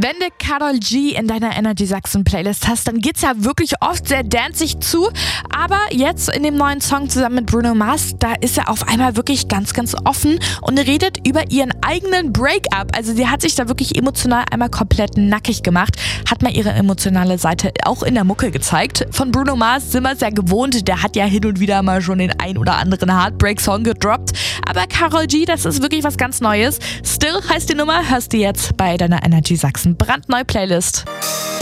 Wenn du Karol G in deiner Energy Sachsen Playlist hast, dann geht's ja wirklich oft sehr danzig zu. Aber jetzt in dem neuen Song zusammen mit Bruno Mars, da ist er auf einmal wirklich ganz, ganz offen und redet über ihren eigenen Breakup. Also sie hat sich da wirklich emotional einmal komplett nackig gemacht, hat mal ihre emotionale Seite auch in der Mucke gezeigt. Von Bruno Mars sind wir es ja gewohnt, der hat ja hin und wieder mal schon den ein oder anderen Heartbreak-Song gedroppt. Aber Karol G, das ist wirklich was ganz Neues. Still heißt die Nummer, hörst du jetzt bei deiner Energy Sachsen brandneue Playlist.